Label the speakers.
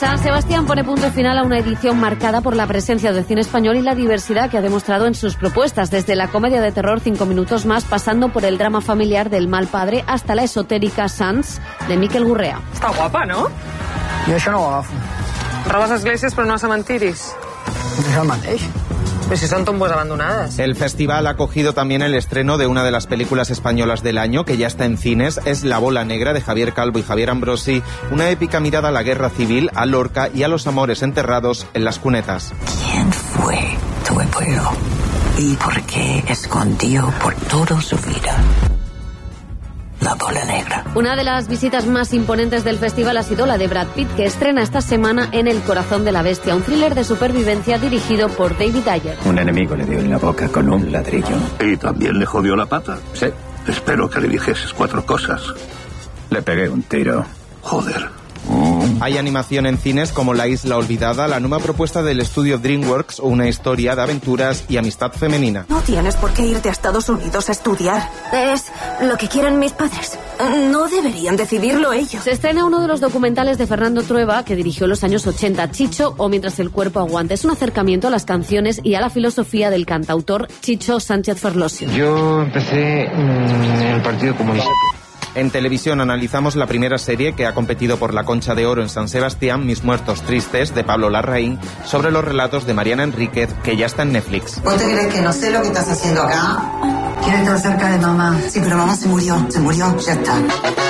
Speaker 1: San Sebastián pone punto final a una edición marcada por la presencia del cine español y la diversidad que ha demostrado en sus propuestas, desde la comedia de terror 5 minutos más, pasando por el drama familiar del Mal Padre, hasta la esotérica Sans de Miquel Gurrea.
Speaker 2: Està guapa, no?
Speaker 3: Jo això no ho agafo.
Speaker 2: Robes esglésies però no a cementiris.
Speaker 3: És el mateix.
Speaker 2: Pero si son tumbos abandonadas.
Speaker 4: El festival ha acogido también el estreno de una de las películas españolas del año, que ya está en cines. Es La Bola Negra, de Javier Calvo y Javier Ambrosi, una épica mirada a la guerra civil, a Lorca y a los amores enterrados en las cunetas.
Speaker 5: ¿Quién fue tu abuelo? ¿Y por qué escondió por toda su vida La Bola Negra?
Speaker 1: Una de las visitas más imponentes del festival ha sido la de Brad Pitt, que estrena esta semana En el corazón de la bestia, un thriller de supervivencia dirigido por David Ayer.
Speaker 6: Un enemigo le dio en la boca con un ladrillo.
Speaker 7: ¿Y también le jodió la pata?
Speaker 6: Sí.
Speaker 7: Espero que le dijeses 4 cosas.
Speaker 6: Le pegué un tiro.
Speaker 7: Joder.
Speaker 4: Hay animación en cines como La Isla Olvidada, la nueva propuesta del estudio DreamWorks, o una historia de aventuras y amistad femenina.
Speaker 8: No tienes por qué irte a Estados Unidos a estudiar. Es lo que quieren mis padres. No deberían decidirlo ellos.
Speaker 1: Se estrena uno de los documentales de Fernando Trueba, que dirigió en los años 80, Chicho o Mientras el cuerpo aguante. Es un acercamiento a las canciones y a la filosofía del cantautor Chicho Sánchez Ferlosio.
Speaker 9: Yo empecé en el Partido Comunista.
Speaker 4: En televisión analizamos la primera serie que ha competido por la Concha de Oro en San Sebastián, Mis muertos tristes, de Pablo Larraín, sobre los relatos de Mariana Enríquez, que ya está en Netflix.
Speaker 5: ¿Vos te crees que no sé lo que estás haciendo acá? Quiero estar cerca de mamá. Sí, pero mamá se murió, ya está.